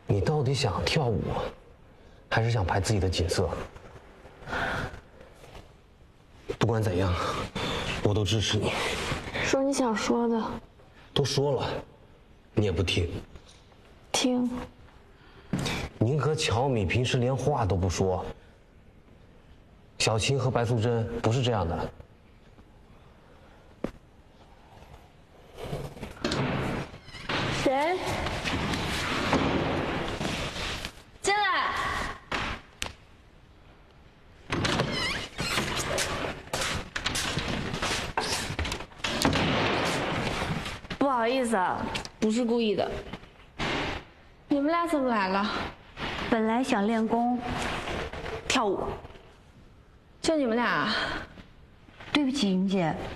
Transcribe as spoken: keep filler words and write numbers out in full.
你到底想跳舞，还是想拍自己的景色？不管怎样，我都支持你。 说你想说的。 都说了，你也不听。 听。 您和乔米平时连话都不说。小青和白素贞不是这样的。 谁？进来。不好意思啊，不是故意的。你们俩怎么来了？ 本来想练功，跳舞。 就你们俩？ 对不起，云姐，